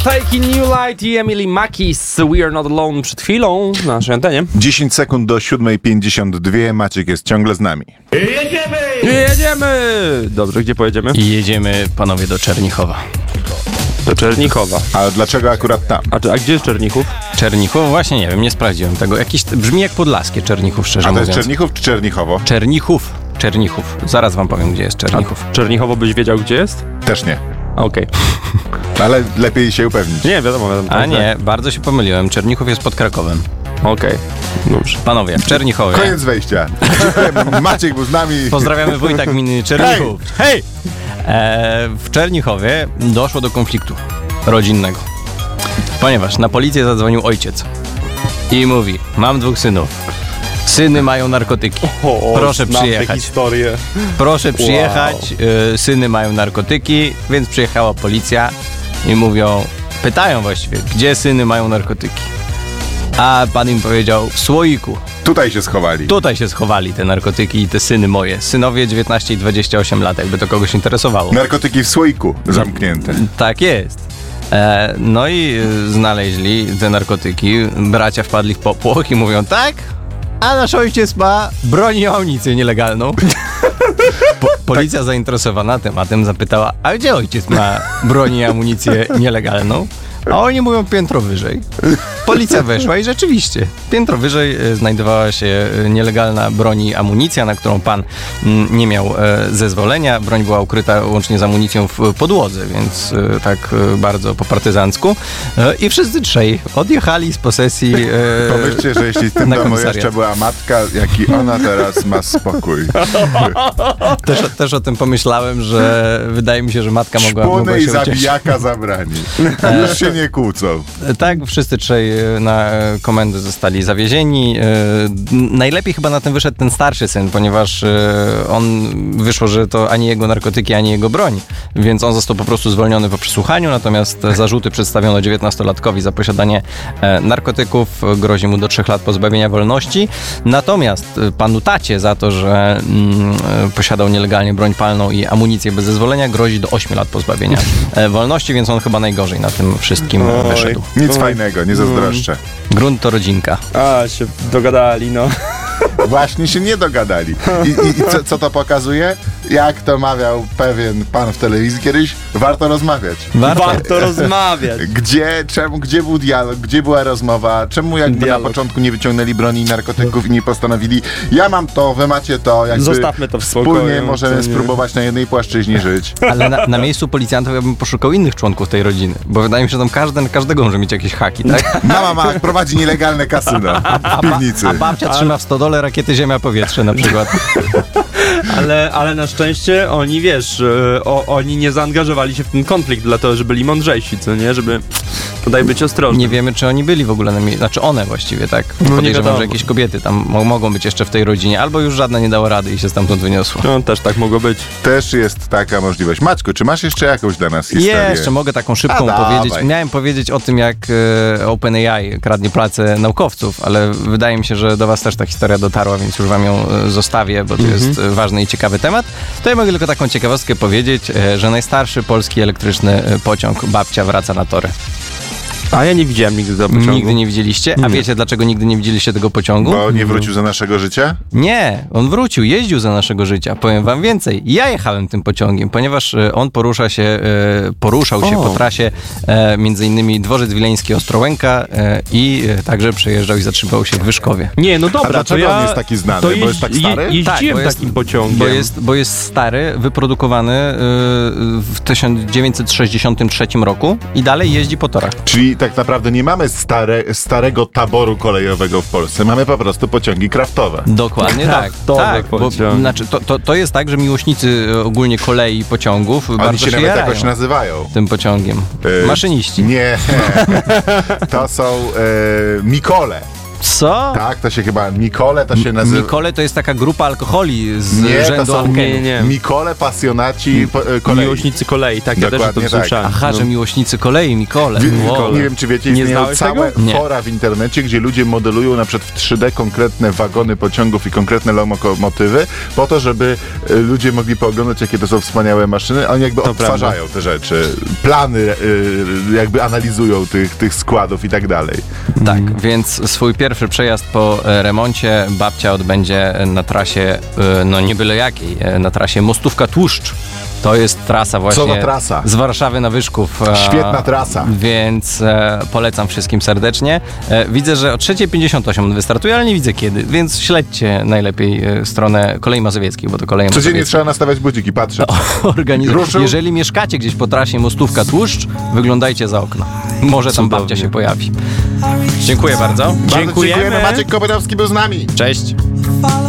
Taking New Light i Emily Makis, We Are Not Alone przed chwilą na naszej antenie. 10 sekund do 7:52. Maciek jest ciągle z nami. Jedziemy! Dobrze, gdzie pojedziemy? Jedziemy, panowie, do Czernichowa. Do Czernichowa. A dlaczego akurat tam? A gdzie jest Czernichów? Czernichów? Właśnie nie wiem, nie sprawdziłem tego. Brzmi jak podlaskie Czernichów, szczerze A to mówiąc. jest Czernichów czy Czernichowo? Czernichów. Zaraz wam powiem, gdzie jest Czernichów. Czernichowo byś wiedział, gdzie jest? Też nie. Okej. Ale lepiej się upewnić. Nie, wiadomo. A nie, bardzo się pomyliłem. Czernichów jest pod Krakowem. Okej. Dobrze. Panowie, w Czernichowie. Koniec wejścia. Dziękujemy. Maciek był z nami. Pozdrawiamy wójta gminy Czernichów. Hej! W Czernichowie doszło do konfliktu rodzinnego. Ponieważ na policję zadzwonił ojciec i mówi: mam 2 synów. Syny mają narkotyki. Proszę przyjechać. Proszę przyjechać. Syny mają narkotyki, więc przyjechała policja i pytają właściwie, gdzie syny mają narkotyki. A pan im powiedział: w słoiku. Tutaj się schowali. Tutaj się schowali te narkotyki i te syny moje. Synowie 19 i 28 lat, jakby to kogoś interesowało. Narkotyki w słoiku zamknięte. Tak jest. No i znaleźli te narkotyki. Bracia wpadli w popłoch i mówią: tak? A nasz ojciec ma broń i amunicję nielegalną. Policja zainteresowana tematem zapytała: a gdzie ojciec ma broń i amunicję nielegalną? A oni mówią: piętro wyżej. Policja weszła i rzeczywiście piętro wyżej znajdowała się nielegalna broń i amunicja, na którą pan nie miał zezwolenia. Broń była ukryta łącznie z amunicją w podłodze, więc tak bardzo po partyzancku. I wszyscy trzej odjechali z posesji. Pomyślcie, że jeśli w tym domu jeszcze była matka, jaki ona teraz ma spokój. Też o tym pomyślałem, że wydaje mi się, że matka mogła Szpony i się zabijaka zabrani. Już się nie kłócą. Tak, wszyscy trzej na komendę zostali zawiezieni. Najlepiej chyba na tym wyszedł ten starszy syn, ponieważ on wyszło, że to ani jego narkotyki, ani jego broń, więc on został po prostu zwolniony po przesłuchaniu, natomiast zarzuty przedstawiono 19-latkowi za posiadanie narkotyków, grozi mu do 3 lat pozbawienia wolności, natomiast panu tacie za to, że posiadał nielegalnie broń palną i amunicję bez zezwolenia, grozi do 8 lat pozbawienia wolności, więc on chyba najgorzej na tym wszystkim wyszedł. Nic fajnego, nie zazdroszczę. Grunt to rodzinka. A, się dogadali, no. Właśnie się nie dogadali. I co to pokazuje? Jak to mawiał pewien pan w telewizji kiedyś, warto rozmawiać. Warto rozmawiać. Gdzie był dialog, gdzie była rozmowa, czemu jakby na początku nie wyciągnęli broni i narkotyków i nie postanowili: ja mam to, wy macie to, jakby zostawmy to w spokoju. Wspólnie możemy spróbować na jednej płaszczyźnie żyć. Ale na miejscu policjantów ja bym poszukał innych członków tej rodziny, bo wydaje mi się, że tam każdego może mieć jakieś haki, tak? Mama prowadzi nielegalne kasyno w piwnicy. A babcia trzyma w stodole rakiety ziemia-powietrze na przykład. Ale na szczęście oni, wiesz, oni nie zaangażowali się w ten konflikt, dlatego że byli mądrzejsi, co nie? Żeby tutaj być ostrożni. Nie wiemy, czy oni byli w ogóle na miejscu, znaczy one właściwie, tak? Podejrzewam, że jakieś kobiety tam mogą być jeszcze w tej rodzinie, albo już żadna nie dała rady i się stamtąd wyniosła. No, też tak mogło być. Też jest taka możliwość. Maćku, czy masz jeszcze jakąś dla nas historię? Jeszcze mogę taką szybką powiedzieć. Dawaj. Miałem powiedzieć o tym, jak OpenAI kradnie pracę naukowców, ale wydaje mi się, że do was też ta historia dotarła, więc już wam ją zostawię, bo to jest ważny i ciekawy temat. To ja mogę tylko taką ciekawostkę powiedzieć, że najstarszy polski elektryczny pociąg babcia wraca na tory. A ja nie widziałem nigdy tego pociągu. Nigdy nie widzieliście? A wiecie, dlaczego nigdy nie widzieliście tego pociągu? Bo nie wrócił za naszego życia? Nie, on wrócił, jeździł za naszego życia. Powiem wam więcej. Ja jechałem tym pociągiem, ponieważ on poruszał się po trasie między innymi Dworzec Wileński, Ostrołęka i także przejeżdżał i zatrzymał się w Wyszkowie. Nie, no dobra, A dlaczego on jest taki znany? Bo jest tak stary? Jeździłem takim pociągiem. Bo jest stary, wyprodukowany w 1963 roku i dalej jeździ po torach. Czyli tak naprawdę nie mamy starego taboru kolejowego w Polsce. Mamy po prostu pociągi kraftowe. Dokładnie tak. Tak, bo, znaczy, to jest tak, że miłośnicy ogólnie kolei i pociągów Oni bardzo się nawet jarają jakoś nazywają. tym pociągiem. Maszyniści. Nie. To są Mikole. Co? Tak, to się chyba Mikole to się nazywa. Mikole to jest taka grupa alkoholi z Nie, to rzędu są- Alkenu. Nie. Mikole pasjonaci kolei. Miłośnicy kolei, tak, ja też o Dokładnie tym tak. słyszałem. Aha, że miłośnicy kolei, Mikole. Wow. Nie wiem, czy wiecie, Nie istnieją znałeś całe tego? Nie. fora w internecie, gdzie ludzie modelują na przykład w 3D konkretne wagony pociągów i konkretne lokomotywy, po to, żeby ludzie mogli pooglądać, jakie to są wspaniałe maszyny. Oni jakby odtwarzają te rzeczy, plany jakby analizują tych składów i tak dalej. Tak, więc swój pierwszy przejazd po remoncie babcia odbędzie na trasie, no nie byle jakiej, na trasie Mostówka-Tłuszcz. To jest trasa właśnie Co za trasa? z Warszawy na Wyszków. Świetna trasa. Więc polecam wszystkim serdecznie. Widzę, że o 3:58 wystartuje, ale nie widzę kiedy, więc śledźcie najlepiej stronę Kolei Mazowieckich, bo to Koleje Codziennie Mazowieckie trzeba nastawiać budziki, patrzeć. organizują. Ruszył? Jeżeli mieszkacie gdzieś po trasie Mostówka-Tłuszcz, wyglądajcie za okno. Może tam Cudownie. babcia się pojawi. Dziękuję bardzo. Bardzo dziękujemy. Maciek Kopytowski był z nami. Cześć.